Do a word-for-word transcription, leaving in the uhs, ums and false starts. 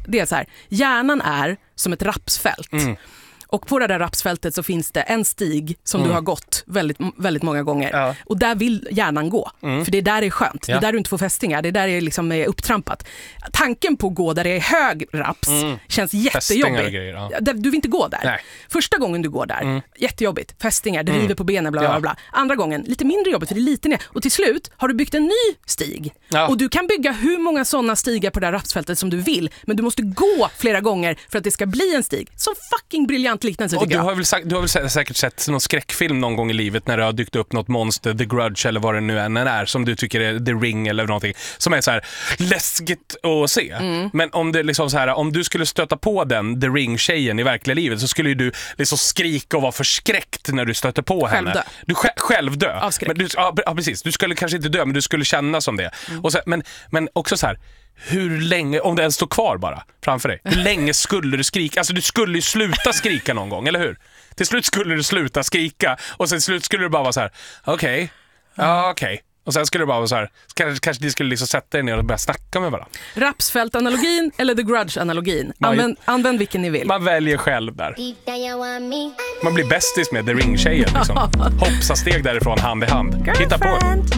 det är så här, hjärnan är som ett rapsfält. Mm. Och på det där rapsfältet så finns det en stig som mm. du har gått väldigt, väldigt många gånger. Ja. Och där vill hjärnan gå. Mm. För det är där det är skönt. Ja. Det är där du inte får fästingar. Det är där det liksom är upptrampat. Tanken på att gå där det är hög raps mm. känns jättejobbigt. Ja. Du vill inte gå där. Nej. Första gången du går där, mm. jättejobbigt. Fästingar, det river mm. på benen, bla bla bla. Ja. Andra gången, lite mindre jobbigt för det är lite ner. Och till slut har du byggt en ny stig. Ja. Och du kan bygga hur många sådana stigar på det där rapsfältet som du vill. Men du måste gå flera gånger för att det ska bli en stig. Så fucking briljant liknelse, och du har, väl, du har väl säkert sett någon skräckfilm någon gång i livet när det har dykt upp något monster, The Grudge eller vad det nu än är, som du tycker är The Ring eller någonting, som är så här läskigt att se. Mm. Men om det liksom så här, om du skulle stöta på den The Ring-tjejen i verkliga livet, så skulle ju du liksom skrika och vara förskräckt när du stöter på själv henne. Dö. Du själv, själv dö. Av skräck. Men du, ja, precis. Du skulle kanske inte dö, men du skulle känna som det. Mm. Och så, men, men också så här, hur länge, om det ens står kvar bara framför dig, hur länge skulle du skrika? Alltså du skulle ju sluta skrika någon gång, eller hur? Till slut skulle du sluta skrika och sen till slut skulle du bara vara så här: okej, okay, ja okej okay. Och sen skulle det bara vara så här, kanske, kanske ni skulle liksom sätta er ner och börja snacka med varandra. Rapsfält-analogin eller The Grudge-analogin? Använd, använd vilken ni vill. Man väljer själv där. Man blir bästis med The Ring-tjejen liksom. Hoppsa steg därifrån hand i hand. Hitta på.